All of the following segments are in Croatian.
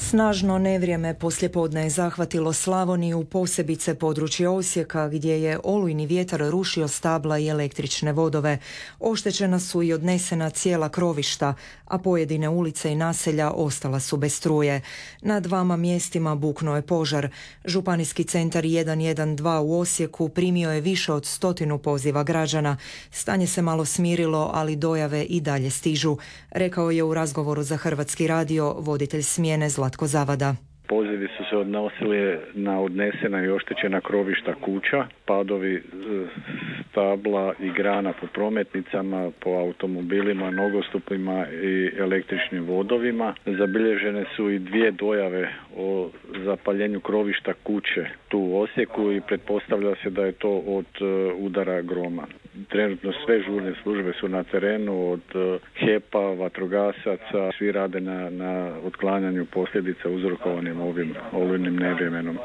Snažno nevrijeme poslijepodne je zahvatilo Slavoniju, posebice područje Osijeka, gdje je olujni vjetar rušio stabla i električne vodove. Oštećena su i odnesena cijela krovišta, a pojedine ulice i naselja ostala su bez struje. Na 2 mjestima buknuo je požar. Županijski centar 112 u Osijeku primio je više od 100 poziva građana. Stanje se malo smirilo, ali dojave i dalje stižu, rekao je u razgovoru za Hrvatski radio voditelj smjene Zlatko Zavada. Pozivi su se odnosili na odnesena i oštećena krovišta kuća, padovi stabla i grana po prometnicama, po automobilima, nogostupima i električnim vodovima. Zabilježene su i 2 dojave o zapaljenju krovišta kuće tu u Osijeku i pretpostavlja se da je to od udara groma. Trenutno sve žurne službe su na terenu, od HEP-a, vatrogasaca, svi rade na otklanjanju posljedica uzrokovanim ovim olujnim nevremenom.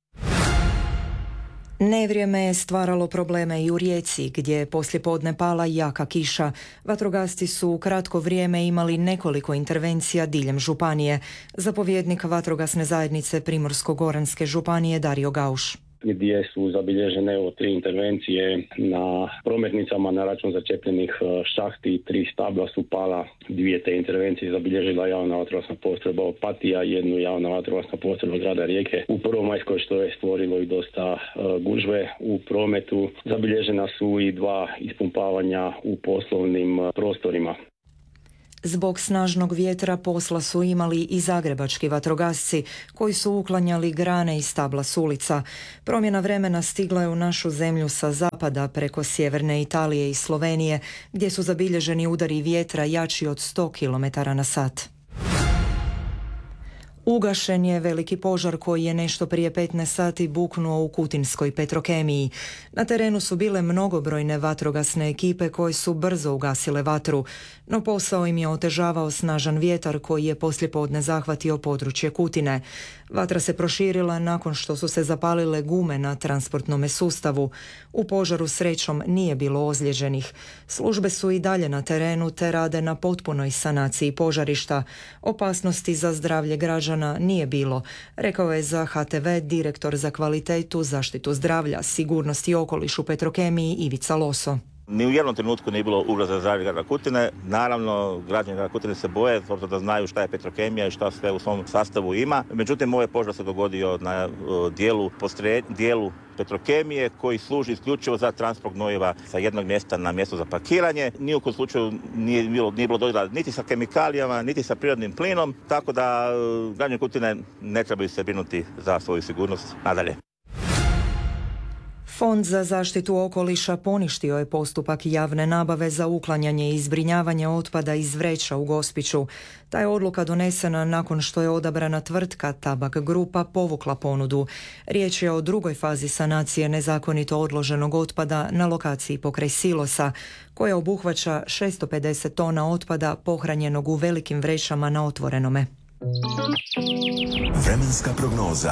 Nevrijeme je stvaralo probleme i u Rijeci, gdje je poslijepodne pala jaka kiša. Vatrogasci su u kratko vrijeme imali nekoliko intervencija diljem županije. Zapovjednik vatrogasne zajednice Primorsko-goranske županije Dario Gauš. Gdje su zabilježene 3 intervencije na prometnicama na račun začepljenih šahti, 3 stabla su pala. 2 te intervencije zabilježila javna vatrogasna postrojba Opatija, 1 javna vatrogasna postrojba grada Rijeke u Prvomajskoj, što je stvorilo i dosta gužve u prometu. Zabilježena su i 2 ispumpavanja u poslovnim prostorima. Zbog snažnog vjetra posla su imali i zagrebački vatrogasci, koji su uklanjali grane i stabla s ulica. Promjena vremena stigla je u našu zemlju sa zapada preko sjeverne Italije i Slovenije, gdje su zabilježeni udari vjetra jači od 100 km/h. Ugašen je veliki požar koji je nešto prije 15 sati buknuo u Kutinskoj Petrokemiji. Na terenu su bile mnogobrojne vatrogasne ekipe koje su brzo ugasile vatru, no posao im je otežavao snažan vjetar koji je poslijepodne zahvatio područje Kutine. Vatra se proširila nakon što su se zapalile gume na transportnome sustavu. U požaru srećom nije bilo ozlijeđenih. Službe su i dalje na terenu te rade na potpunoj sanaciji požarišta. Opasnosti za zdravlje građana nije bilo, rekao je za HTV direktor za kvalitetu, zaštitu zdravlja, sigurnost i okoliš u Petrokemiji Ivica Loso. Ni u jednom trenutku nije bilo ugroza za zdravlje grada Kutine. Naravno, građani grada Kutine se boje, zato da znaju šta je Petrokemija i šta sve u svom sastavu ima. Međutim, ovaj požar se dogodio na dijelu Petrokemije koji služi isključivo za transport gnojiva sa jednog mjesta na mjesto za pakiranje. Ni u kojem slučaju nije bilo dodira niti sa kemikalijama, niti sa prirodnim plinom, tako da građani Kutine ne trebaju se brinuti za svoju sigurnost nadalje. Fond za zaštitu okoliša poništio je postupak javne nabave za uklanjanje i zbrinjavanje otpada iz vreća u Gospiću. Ta je odluka donesena nakon što je odabrana tvrtka Tabak Grupa povukla ponudu. Riječ je o drugoj fazi sanacije nezakonito odloženog otpada na lokaciji pokraj silosa, koja obuhvaća 650 tona otpada pohranjenog u velikim vrećama na otvorenome. Vremenska prognoza.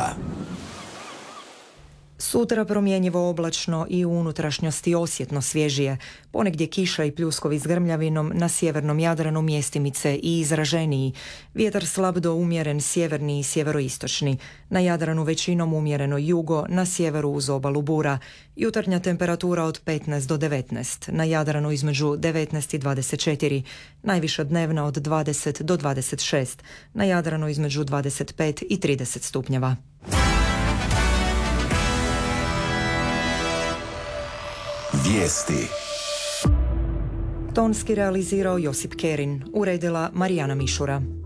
Sutra promjenjivo oblačno i u unutrašnjosti osjetno svježije. Ponegdje kiša i pljuskovi s grmljavinom, na sjevernom Jadranu mjestimice i izraženiji. Vjetar slab do umjeren sjeverni i sjeveroistočni. Na Jadranu većinom umjereno jugo, na sjeveru uz obalu bura. Jutarnja temperatura od 15 do 19. Na Jadranu između 19 i 24. Najviša dnevna od 20 do 26. Na Jadranu između 25 i 30 stupnjeva. Vijesti. Tonski realizirao Josip Kerin, uredila Marijana Mišura.